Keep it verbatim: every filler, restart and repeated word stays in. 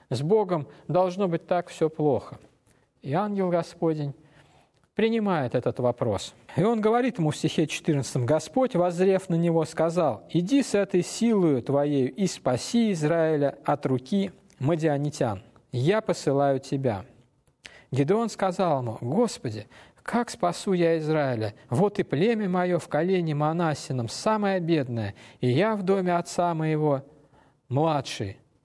С Богом должно быть так все плохо. И ангел Господень принимает этот вопрос. И он говорит ему в стихе четырнадцатом: «Господь, воззрев на него, сказал: иди с этой силою твоею и спаси Израиля от руки мадианитян. Я посылаю тебя». Гедеон сказал ему: «Господи, как спасу я Израиля? Вот и племя мое в колене Манассином самое бедное, и я в доме отца моего младший».